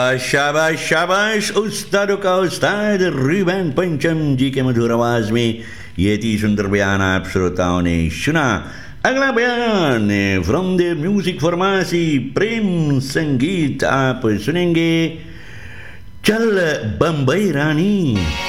शाबाश शाबाश उस्तादों का उस्ताद रिबन पंचम जी के मधुर आवाज में ये थी सुंदर बयान आप श्रोताओं ने सुना। अगला बयान फ्रॉम द म्यूजिक फॉर्मासी प्रेम संगीत आप सुनेंगे चल बम्बई रानी।